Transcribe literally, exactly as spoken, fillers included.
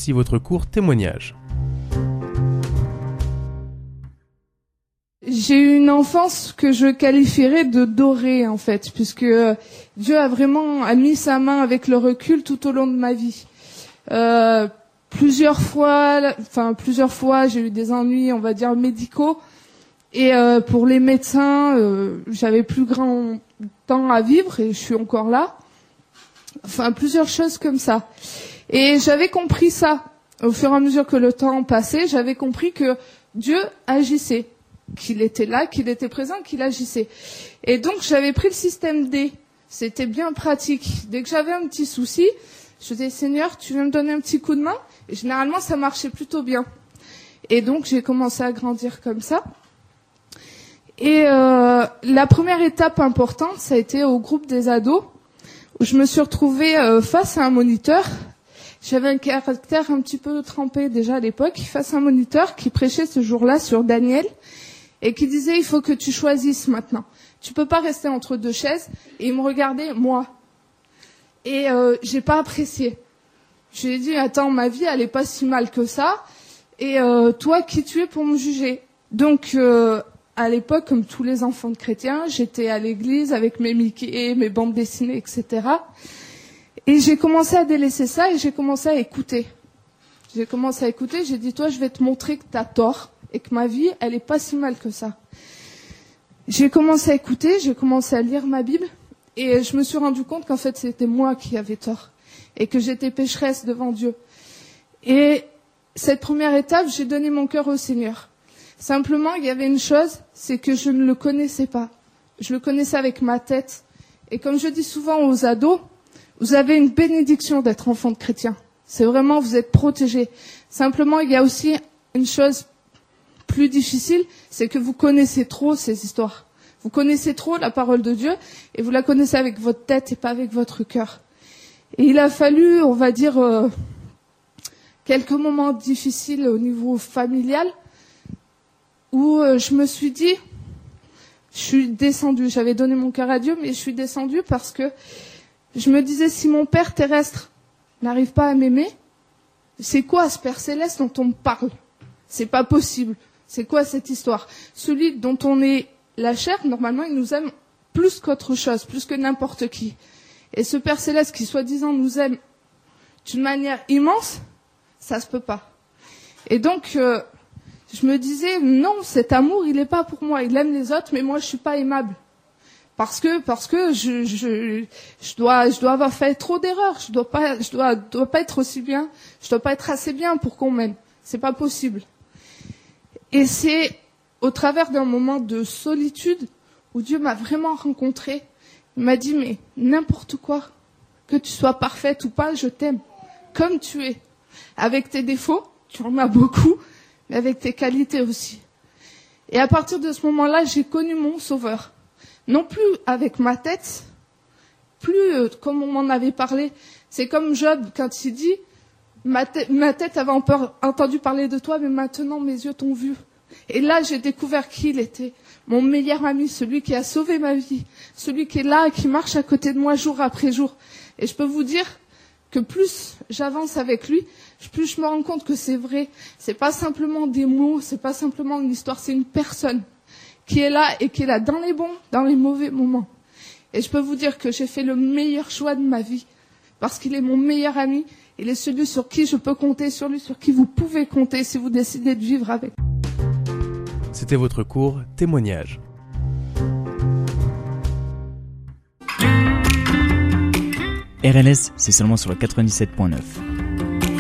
Voici votre court témoignage. J'ai eu une enfance que je qualifierais de dorée, en fait, puisque Dieu a vraiment a mis sa main avec le recul tout au long de ma vie. Euh, plusieurs fois, enfin plusieurs fois, j'ai eu des ennuis, on va dire médicaux, et euh, pour les médecins, euh, j'avais plus grand temps à vivre et je suis encore là. Enfin plusieurs choses comme ça. Et j'avais compris ça au fur et à mesure que le temps passait. J'avais compris que Dieu agissait, qu'il était là, qu'il était présent, qu'il agissait. Et donc j'avais pris le système D. C'était bien pratique. Dès que j'avais un petit souci, je disais Seigneur, tu veux me donner un petit coup de main? Et généralement ça marchait plutôt bien. Et donc j'ai commencé à grandir comme ça. Et euh, la première étape importante, ça a été au groupe des ados, où je me suis retrouvée euh, face à un moniteur. J'avais un caractère un petit peu trempé déjà à l'époque, face à un moniteur qui prêchait ce jour-là sur Daniel et qui disait il faut que tu choisisses maintenant. Tu peux pas rester entre deux chaises. Et il me regardait, moi. Et euh, j'ai pas apprécié. Je lui ai dit attends, ma vie elle est pas si mal que ça. Et euh, toi, qui tu es pour me juger? Donc euh, à l'époque, comme tous les enfants de chrétiens, j'étais à l'église avec mes Mickey, mes bandes dessinées, et cetera. Et j'ai commencé à délaisser ça et j'ai commencé à écouter. J'ai commencé à écouter, j'ai dit, toi, je vais te montrer que t'as tort et que ma vie, elle est pas si mal que ça. J'ai commencé à écouter, j'ai commencé à lire ma Bible et je me suis rendu compte qu'en fait, c'était moi qui avais tort et que j'étais pécheresse devant Dieu. Et cette première étape, j'ai donné mon cœur au Seigneur. Simplement, il y avait une chose, c'est que je ne le connaissais pas. Je le connaissais avec ma tête. Et comme je dis souvent aux ados, vous avez une bénédiction d'être enfant de chrétien. C'est vraiment, vous êtes protégés. Simplement, il y a aussi une chose plus difficile, c'est que vous connaissez trop ces histoires. Vous connaissez trop la parole de Dieu et vous la connaissez avec votre tête et pas avec votre cœur. Et il a fallu, on va dire, euh, quelques moments difficiles au niveau familial où euh, je me suis dit, je suis descendue, j'avais donné mon cœur à Dieu, mais je suis descendue parce que je me disais, si mon Père terrestre n'arrive pas à m'aimer, c'est quoi ce Père céleste dont on me parle? C'est pas possible. C'est quoi cette histoire? Celui dont on est la chair, normalement, il nous aime plus qu'autre chose, plus que n'importe qui. Et ce Père céleste qui, soi-disant, nous aime d'une manière immense, ça se peut pas. Et donc, euh, je me disais, non, cet amour, il est pas pour moi. Il aime les autres, mais moi, je suis pas aimable. Parce que, parce que je, je, je dois, je dois avoir fait trop d'erreurs. Je dois pas, je dois, dois pas être aussi bien. Je dois pas être assez bien pour qu'on m'aime. C'est pas possible. Et c'est au travers d'un moment de solitude où Dieu m'a vraiment rencontrée. Il m'a dit, mais n'importe quoi, que tu sois parfaite ou pas, je t'aime. Comme tu es. Avec tes défauts, tu en as beaucoup, mais avec tes qualités aussi. Et à partir de ce moment-là, j'ai connu mon Sauveur. Non plus avec ma tête, plus euh, comme on m'en avait parlé. C'est comme Job quand il dit ma, te- ma tête avait entendu parler de toi, mais maintenant mes yeux t'ont vu. Et là, j'ai découvert qui il était. Mon meilleur ami, celui qui a sauvé ma vie, celui qui est là, qui marche à côté de moi jour après jour. Et je peux vous dire que plus j'avance avec lui, plus je me rends compte que c'est vrai. C'est pas simplement des mots, c'est pas simplement une histoire, c'est une personne qui est là et qui est là dans les bons, dans les mauvais moments. Et je peux vous dire que j'ai fait le meilleur choix de ma vie parce qu'il est mon meilleur ami. Il est celui sur qui je peux compter, sur lui sur qui vous pouvez compter si vous décidez de vivre avec. C'était votre court témoignage. R L S, c'est seulement sur le quatre-vingt-dix-sept point neuf.